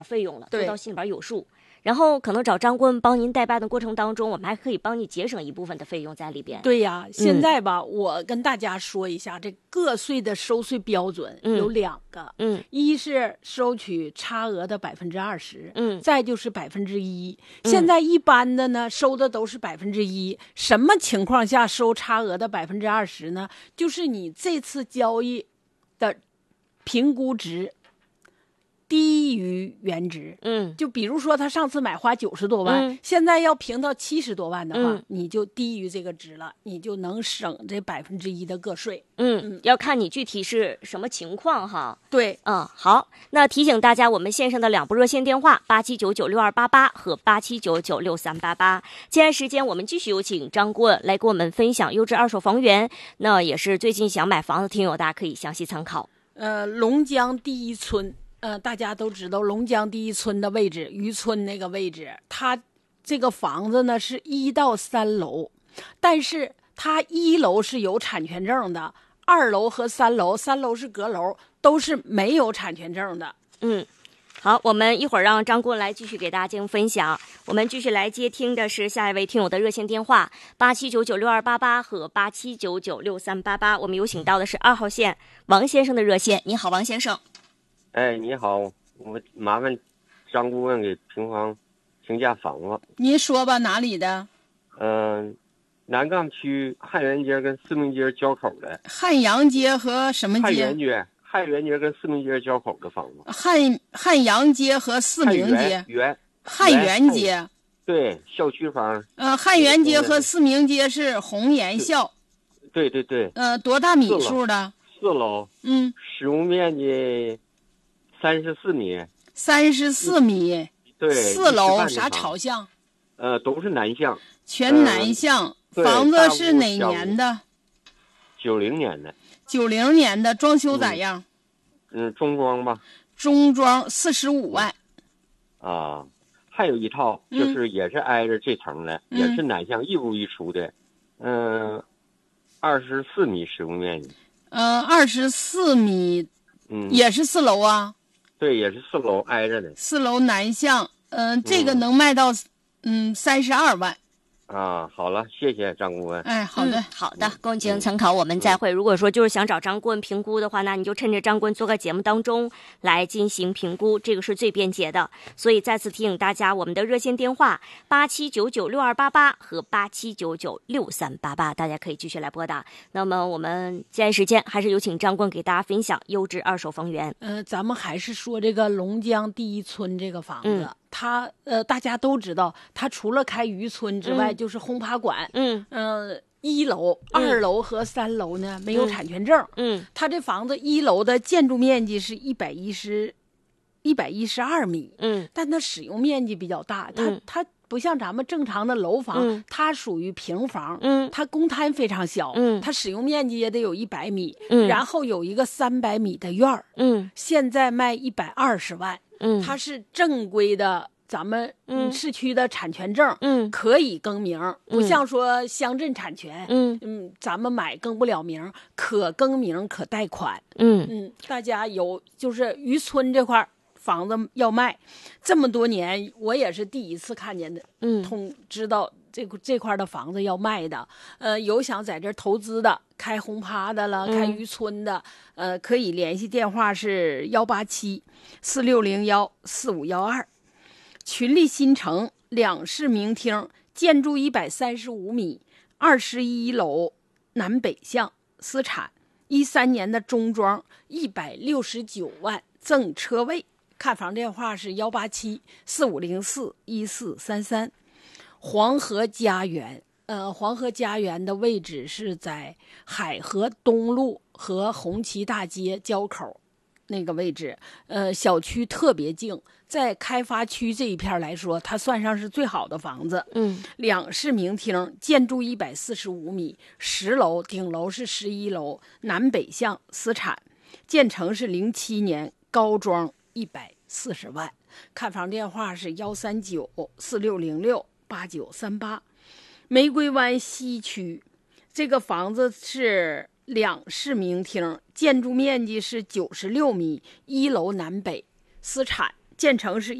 费用了， 对， 做到心里边有数。然后可能找张顾问帮您代办的过程当中，我们还可以帮你节省一部分的费用在里边。 对呀，现在吧，我跟大家说一下，这个税的收税标准有2个，一是收取差额的20%，再就是1%。现在一般的呢，收的都是1%。什么情况下收差额的20%呢？就是你这次交易的评估值低于原值，就比如说他上次买花90多万，现在要评到70多万的话，你就低于这个值了，你就能省这1%的个税。 要看你具体是什么情况哈。 对， 好，那提醒大家，我们线上的2部热线电话87996288和87996388。接下来时间，我们继续有请张顾问来给我们分享优质二手房源，那也是最近想买房子听友大家可以详细参考。 龙江第一村。大家都知道龙江第一村的位置，渔村那个位置，它这个房子呢是1到3楼，但是它1楼是有产权证的，2楼和3楼，3楼是阁楼，都是没有产权证的。 好，我们一会儿让张顾问来继续给大家进行分享。我们继续来接听的是下一位听友的热线电话87996288和87996388。我们有请到的是2号线王先生的热线。你好，王先生。 哎，你好，我麻烦张顾问给平房评价房子。 您说吧，哪里的？ 南岗区汉源街跟四明街交口的。 汉阳街和什么街？ 汉源街跟四明街交口的房子。 汉阳街和四明街。汉源街。 对，校区房。 汉源街和四明街是红岩校。 对对对。 多大米数的 ？4楼。使用面积34米。 34米。 对。 4楼啥朝向？ 都是南向。 全南向。房子是哪年的 ？90年的。 90年的，装修咋样？ 中装吧。 中装45万。 还有一套就是也是挨着这层的，也是南向一屋一厨的，24米使用面积。 24米。也是4楼啊？ 对，也是4楼挨着的。 4楼南向。这个能卖到32万。 好了，谢谢张顾问。 好的， 好的，供进行参考。我们再会。如果说就是想找张顾问评估的话，那你就趁着张顾问做个节目当中来进行评估，这个是最便捷的。所以再次提醒大家，我们的热线电话87996288和87996388，大家可以继续来拨打。那么我们接下来时间还是有请张顾问给大家分享优质二手房源。 咱们还是说这个龙江第一村这个房子。它大家都知道，它除了开渔村之外，就是轰趴馆。1楼、2楼和3楼呢没有产权证。它这房子1楼的建筑面积是112米。但它使用面积比较大。它不像咱们正常的楼房，它属于平房。它公摊非常小。它使用面积也得有100米。然后有一个300米的院儿。现在卖120万。它是正规的咱们市区的产权证。可以更名，不像说乡镇产权。咱们买更不了名，可更名可贷款。大家就是渔村这块房子要卖这么多年，我也是第一次看见的。知道这块的房子要卖的，有想在这投资的，开轰趴的了，开渔村的，可以联系电话是18746014512。群力新城2室明厅，建筑135米，21楼南北向，私产，13年的中装，169万，赠车位。看房电话是18745041433。黄河家园，黄河家园的位置是在海河东路和红旗大街交口那个位置。小区特别静，在开发区这一片来说，它算上是最好的房子。2室明厅，建筑145米，10楼，顶楼是11楼，南北向，私产，建成是07年，高装140万。看房电话是13946068938。玫瑰湾西区，这个房子是2室明厅，建筑面积是96米，1楼南北，私产， 建成是